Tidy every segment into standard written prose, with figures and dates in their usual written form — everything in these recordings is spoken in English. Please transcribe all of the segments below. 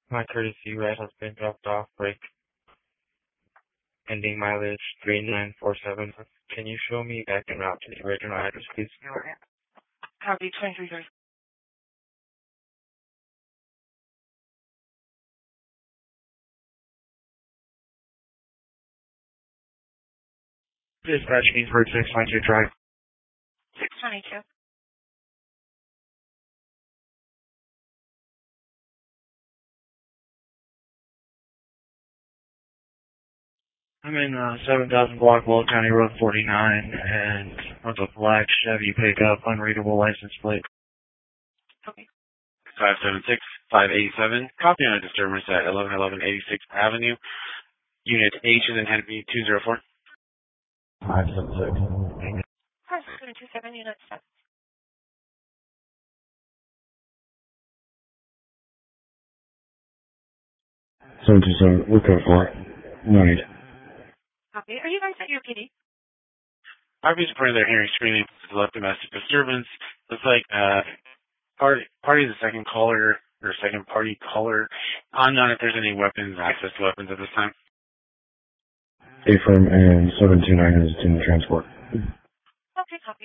My courtesy ride has been dropped off, brake ending mileage 3947. Can you show me back en route to the original address, please? Copy 23. Dispatch Kingsburg 692 Drive. 622. I'm in 7000 block, Will County Road 49, and with a black Chevy pickup, unreadable license plate. Okay. 576-587. Copy on a disturbance at 1111 86th Avenue. Unit H is in Hennepin 204. 576. 5727 Unit 7. 727, look out for it. No need. Copy. Are you guys at your PD? RP's reporting their hearing screening to left domestic disturbance. Looks like party is the second caller, or second party caller. Unknown if there's any weapons, access to weapons at this time. A-firm and 729 is in transport. Okay, copy.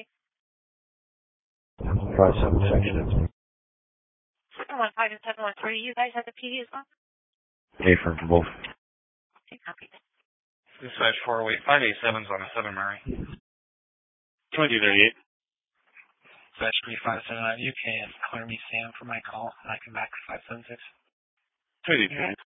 57 section. 715 and 713. You guys have the PD as well? A-firm for both. Okay, copy. Dispatch 408 587's on a 7 Murray. 2238. Dispatch 3579, you can clear me Sam for my call. I can back 576. 2238.